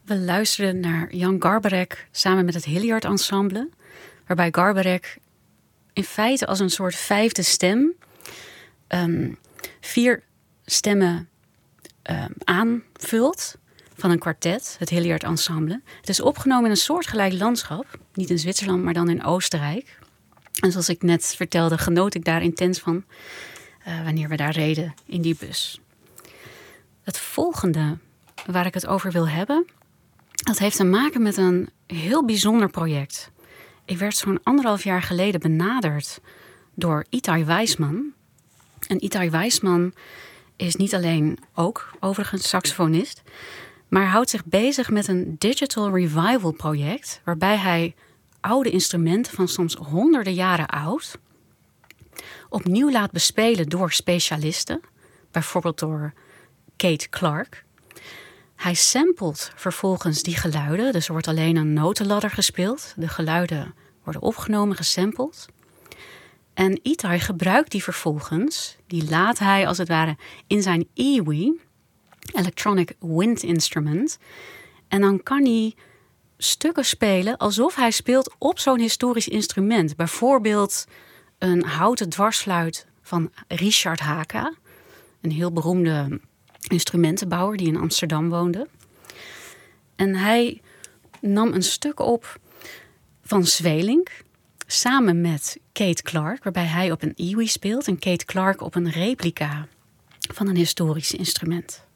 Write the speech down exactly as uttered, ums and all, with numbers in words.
We luisterden naar Jan Garbarek samen met het Hilliard Ensemble, waarbij Garbarek in feite als een soort vijfde stem um, vier stemmen um, aanvult van een kwartet, het Hilliard Ensemble. Het is opgenomen in een soortgelijk landschap, niet in Zwitserland, maar dan in Oostenrijk. En zoals ik net vertelde, genoot ik daar intens van uh, wanneer we daar reden in die bus. Het volgende waar ik het over wil hebben, dat heeft te maken met een heel bijzonder project. Ik werd zo'n anderhalf jaar geleden benaderd door Itai Wijsman. En Itai Wijsman is niet alleen ook overigens saxofonist, maar houdt zich bezig met een digital revival project, waarbij hij oude instrumenten van soms honderden jaren oud opnieuw laat bespelen door specialisten, bijvoorbeeld door Kate Clark. Hij samplet vervolgens die geluiden, dus er wordt alleen een notenladder gespeeld. De geluiden worden opgenomen, gesampled. En Itai gebruikt die vervolgens, die laat hij als het ware in zijn E W I, Electronic Wind Instrument. En dan kan hij stukken spelen alsof hij speelt op zo'n historisch instrument. Bijvoorbeeld een houten dwarsfluit van Richard Haka, een heel beroemde instrumentenbouwer die in Amsterdam woonde. En hij nam een stuk op van Sweelinck samen met Kate Clark, waarbij hij op een E W I speelt en Kate Clark op een replica van een historisch instrument.